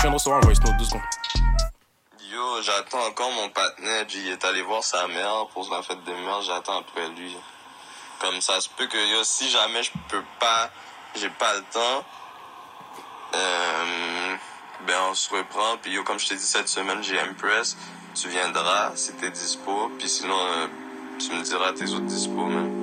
Je viens de recevoir un voice note, 2 secondes. Yo, j'attends encore mon partenaire. Il est allé voir sa mère pour la fête des mères. J'attends après lui. Comme ça se peut que yo, si jamais je peux pas, j'ai pas le temps, ben on se reprend. Puis yo, comme je t'ai dit cette semaine, j'ai Empress. Tu viendras si t'es dispo. Puis sinon, tu me diras tes autres dispo, man.